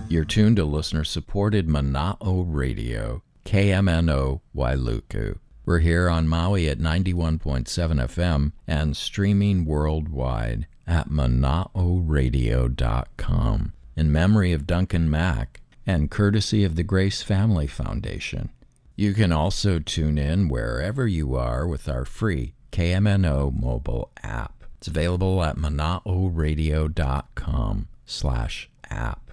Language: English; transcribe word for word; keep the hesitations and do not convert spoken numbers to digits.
You're tuned to listener-supported Mana'o Radio, K M N O Wailuku. We're here on Maui at ninety-one point seven F M and streaming worldwide at mana'o radio dot com in memory of Duncan Mack and courtesy of the Grace Family Foundation. You can also tune in wherever you are with our free K M N O mobile app. It's available at mana'o radio dot com slash app.